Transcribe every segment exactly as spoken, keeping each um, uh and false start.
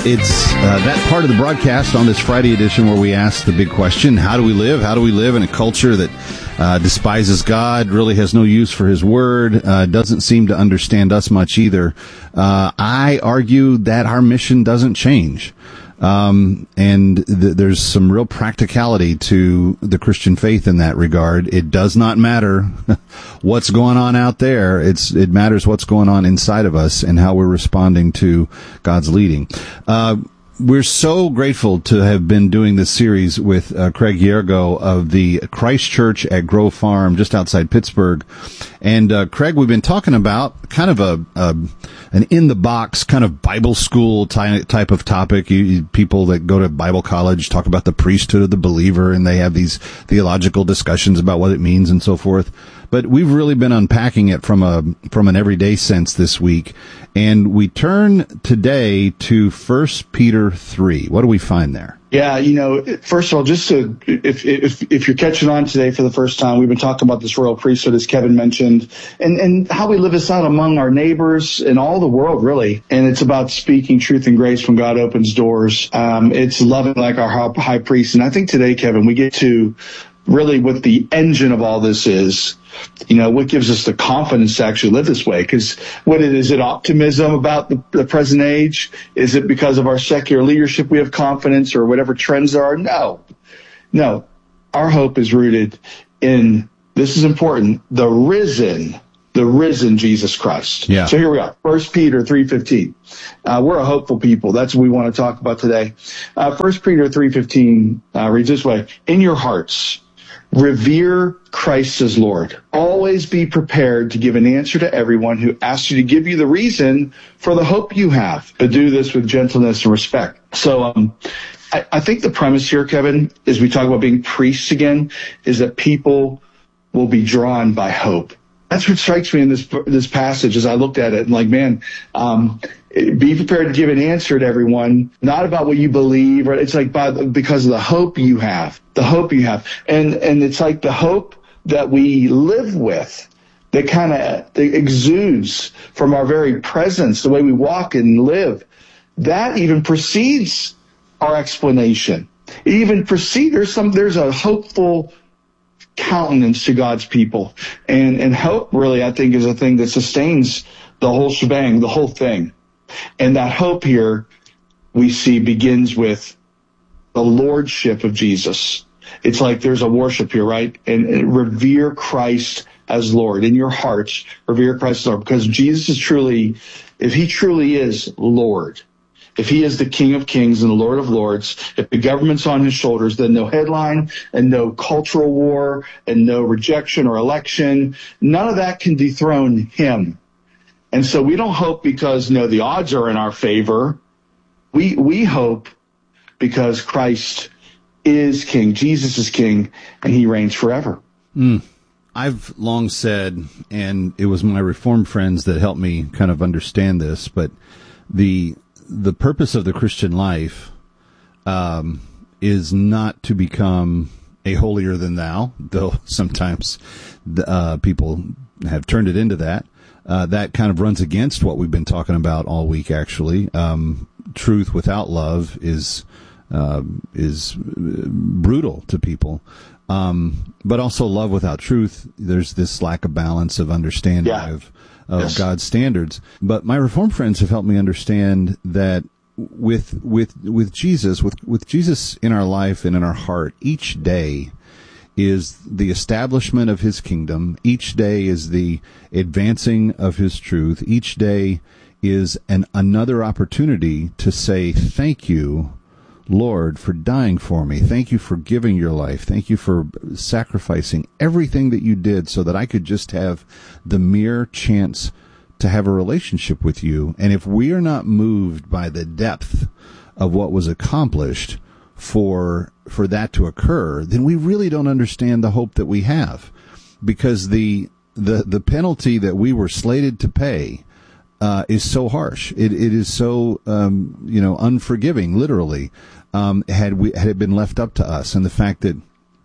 It's uh, that part of the broadcast on this Friday edition where we ask the big question, how do we live? How do we live in a culture that uh, despises God, really has no use for his word, uh, doesn't seem to understand us much either? Uh, I argue that our mission doesn't change. Um, and th- there's some real practicality to the Christian faith in that regard. It does not matter what's going on out there. It's, it matters what's going on inside of us and how we're responding to God's leading. Uh, We're so grateful to have been doing this series with uh, Craig Yergo of the Christ Church at Grove Farm, just outside Pittsburgh. And uh, Craig, we've been talking about kind of a, a an in-the-box kind of Bible school ty- type of topic. You, you, people that go to Bible college talk about the priesthood of the believer, and they have these theological discussions about what it means and so forth. But we've really been unpacking it from a from an everyday sense this week, and we turn today to First Peter three. What do we find there? Yeah, you know, first of all, just to, if if if you're catching on today for the first time, we've been talking about this royal priesthood, as Kevin mentioned, and and how we live this out among our neighbors and all the world, really. And it's about speaking truth and grace when God opens doors. Um, it's loving like our high priest. And I think today, Kevin, we get to really what the engine of all this is. You know, what gives us the confidence to actually live this way? Because what it is, it optimism about the, the present age? Is it because of our secular leadership we have confidence, or whatever trends there are? No, no. Our hope is rooted in, this is important, the risen, the risen Jesus Christ. Yeah. So here we are, First Peter three fifteen. Uh, we're a hopeful people. That's what we want to talk about today. Uh, First Peter three fifteen uh, reads this way: in your hearts, revere Christ as Lord. Always be prepared to give an answer to everyone who asks you to give you the reason for the hope you have, but do this with gentleness and respect. So um, I, I think the premise here, Kevin, as we talk about being priests again, is that people will be drawn by hope. That's what strikes me in this this passage as I looked at it. And like, man, um, be prepared to give an answer to everyone, not about what you believe. Right? It's like by, because of the hope you have, the hope you have. And and it's like the hope that we live with that kind of exudes from our very presence, the way we walk and live. That even precedes our explanation. It even precedes, there's some, there's a hopeful countenance to God's people. And, and hope really, I think, is a thing that sustains the whole shebang, the whole thing. And that hope here we see begins with the lordship of Jesus. It's like there's a worship here, right? And, and revere Christ as Lord. In your hearts, revere Christ as Lord. Because Jesus is truly, if he truly is Lord, if he is the King of Kings and the Lord of Lords, if the government's on his shoulders, then no headline and no cultural war and no rejection or election, none of that can dethrone him. And so we don't hope because, you know, the odds are in our favor. We we hope because Christ is King, Jesus is King, and he reigns forever. Mm. I've long said, and it was my Reformed friends that helped me kind of understand this, but the the purpose of the Christian life um, is not to become a holier than thou, though sometimes uh, people have turned it into that. Uh, that kind of runs against what we've been talking about all week, actually. Um, truth without love is uh, is brutal to people. Um, but also love without truth, there's this lack of balance of understanding yeah. of of yes. God's standards. But my Reformed friends have helped me understand that with with with Jesus, with with Jesus in our life and in our heart, each day is the establishment of his kingdom. Each day is the advancing of his truth. Each day is an another opportunity to say, thank you, Lord, for dying for me. Thank you for giving your life. Thank you for sacrificing everything that you did so that I could just have the mere chance to have a relationship with you. And if we are not moved by the depth of what was accomplished for for that to occur, then we really don't understand the hope that we have, because the the the penalty that we were slated to pay uh, is so harsh. It it is so um, you know unforgiving, literally. Um, had we had it been left up to us, and the fact that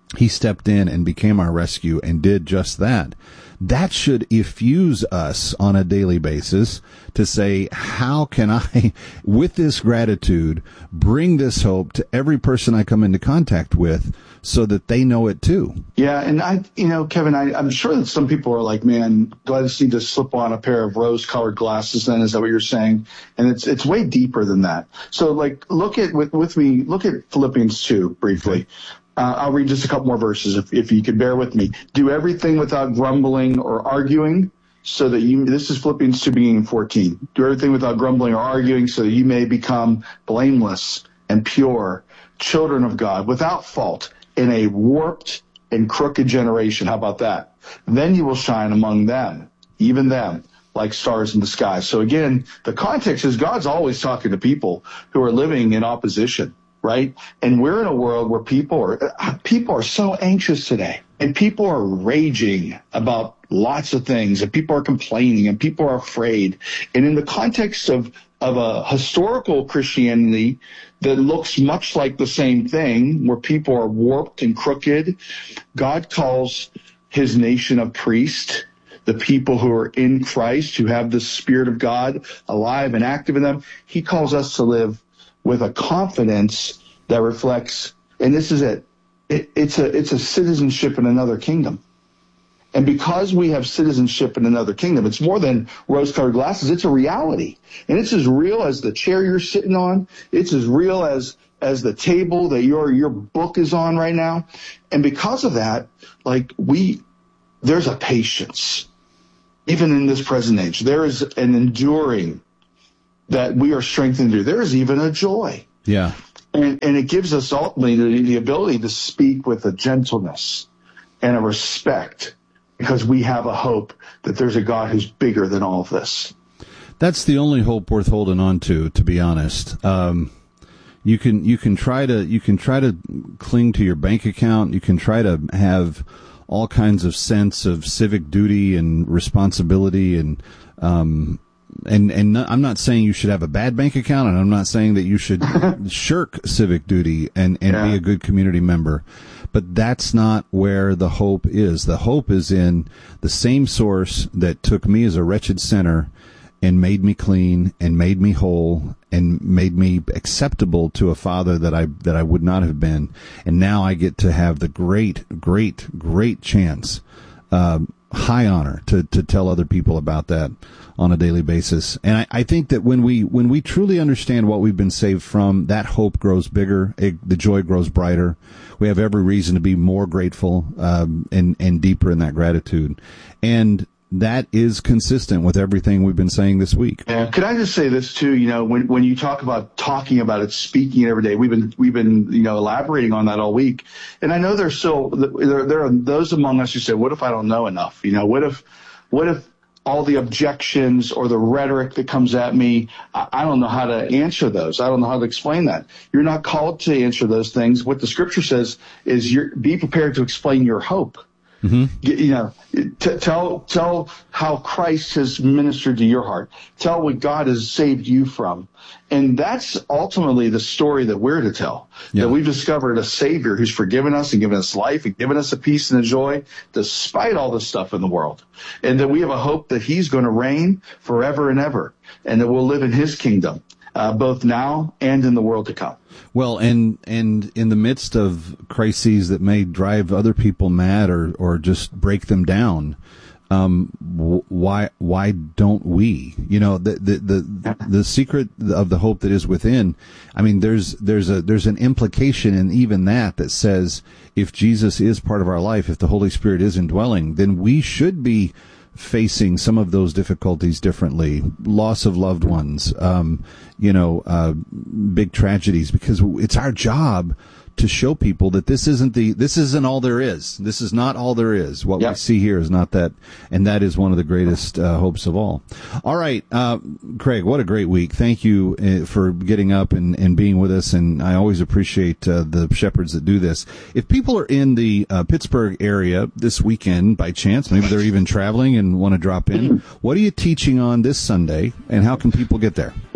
He stepped in and became our rescue and did just that. That should effuse us on a daily basis to say, how can I, with this gratitude, bring this hope to every person I come into contact with so that they know it too? Yeah, and I, you know, Kevin, I, I'm sure that some people are like, man, do I just need to slip on a pair of rose-colored glasses then? Is that what you're saying? And it's it's way deeper than that. So, like, look at, with, with me, look at Philippians two briefly. Uh, I'll read just a couple more verses if, if you could bear with me. Do everything without grumbling or arguing so that you, this is Philippians two beginning fourteen. Do everything without grumbling or arguing so that you may become blameless and pure, children of God, without fault in a warped and crooked generation. How about that? Then you will shine among them, even them, like stars in the sky. So again, the context is God's always talking to people who are living in opposition. Right? And we're in a world where people are, people are so anxious today, and people are raging about lots of things, and people are complaining, and people are afraid. And in the context of, of a historical Christianity that looks much like the same thing, where people are warped and crooked, God calls his nation of priests, the people who are in Christ, who have the Spirit of God alive and active in them. He calls us to live with a confidence that reflects, and this is it, it it's a it's a citizenship in another kingdom. And because we have citizenship in another kingdom, it's more than rose-colored glasses. It's a reality. And it's as real as the chair you're sitting on. It's as real as as the table that your your book is on right now. And because of that, like we, there's a patience, even in this present age. There is an enduring that we are strengthened through. There is even a joy. Yeah. And, and it gives us ultimately the, the ability to speak with a gentleness and a respect, because we have a hope that there's a God who's bigger than all of this. That's the only hope worth holding on to, to be honest. Um, you can, you can try to, you can try to cling to your bank account. You can try to have all kinds of sense of civic duty and responsibility and, um, And and no, I'm not saying you should have a bad bank account, and I'm not saying that you should shirk civic duty and, and yeah. be a good community member. But that's not where the hope is. The hope is in the same source that took me as a wretched sinner and made me clean and made me whole and made me acceptable to a father that I that I would not have been. And now I get to have the great, great, great chance, uh, high honor to, to tell other people about that on a daily basis. And I, I think that when we when we truly understand what we've been saved from, that hope grows bigger, it, the joy grows brighter. We have every reason to be more grateful um, and, and deeper in that gratitude. And that is consistent with everything we've been saying this week. Yeah. Could I just say this too? You know, when, when you talk about talking about it, speaking it every day, we've been, we've been, you know, elaborating on that all week. And I know there's still, there, there are those among us who say, what if I don't know enough? You know, what if, what if all the objections or the rhetoric that comes at me, I, I don't know how to answer those. I don't know how to explain that. You're not called to answer those things. What the scripture says is you're, be prepared to explain your hope. Mm-hmm. You know, t- tell tell how Christ has ministered to your heart. Tell what God has saved you from. And that's ultimately the story that we're to tell. Yeah. That we've discovered a Savior who's forgiven us and given us life and given us a peace and a joy despite all the stuff in the world. And that we have a hope that he's going to reign forever and ever. And that we'll live in his kingdom, uh, both now and in the world to come. Well, and and in the midst of crises that may drive other people mad or, or just break them down, um, why why don't we? You know, the the the, the secret of the hope that is within. I mean, there's there's a there's an implication in even that that says if Jesus is part of our life, if the Holy Spirit is indwelling, then we should be facing some of those difficulties differently, loss of loved ones, um, you know, uh, big tragedies, because it's our job to show people that this isn't the, this isn't all there is. This is not all there is. What yep. we see here is not that, and that is one of the greatest uh, hopes of all. All right, uh, Craig, what a great week. Thank you uh, for getting up and, and being with us, and I always appreciate uh, the shepherds that do this. If people are in the uh, Pittsburgh area this weekend by chance, maybe they're even traveling and want to drop in, what are you teaching on this Sunday, and how can people get there?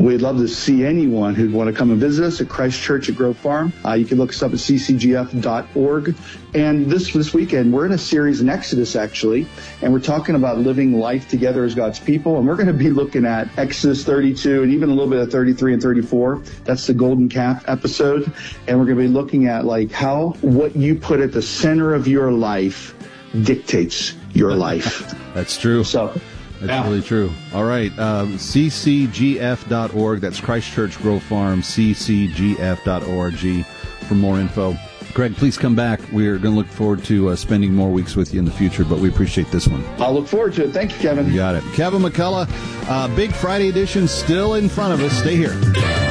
We'd love to see anyone who'd want to come and visit us at Christ Church at Grove Farm. Uh, you can look us up at c c g f dot org. And this this weekend, we're in a series in Exodus, actually, and we're talking about living life together as God's people. And we're going to be looking at Exodus thirty-two and even a little bit of thirty-three and thirty-four. That's the Golden Calf episode. And we're going to be looking at like how what you put at the center of your life dictates your life. That's true. So. That's yeah. really true. All right. Um, c c g f dot org. That's Christ Church Grove Farm, c c g f dot org for more info. Greg, please come back. We're going to look forward to uh, spending more weeks with you in the future, but we appreciate this one. I'll look forward to it. Thank you, Kevin. You got it. Kevin McCullough, uh, Big Friday edition still in front of us. Stay here.